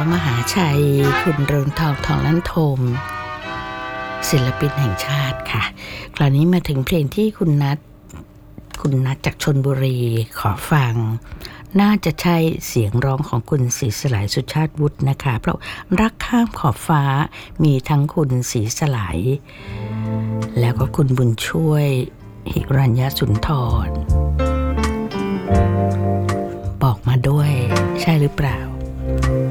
มหาชัยคุณเรืองทองทองลั่นธมศิลปินแห่งชาติค่ะคราวนี้มาถึงเพลงที่คุณนัทจากชลบุรีขอฟังน่าจะใช่เสียงร้องของคุณศรีสลายสุชาติวุฒินะคะเพราะรักข้ามขอบฟ้ามีทั้งคุณศรีสลายแล้วก็คุณบุญช่วยหิรัญญสุนทรบอกมาด้วยใช่หรือเปล่า